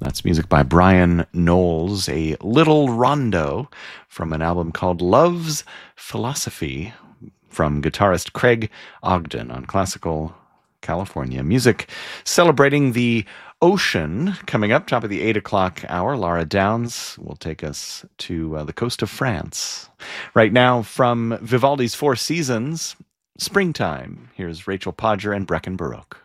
That's music by Brian Knowles, a little rondo from an album called Love's Philosophy from guitarist Craig Ogden on Classical California Music, celebrating the ocean. Coming up, top of the 8 o'clock hour, Laura Downs will take us to the coast of France. Right now, from Vivaldi's Four Seasons, Springtime, here's Rachel Podger and Brecken Baroque.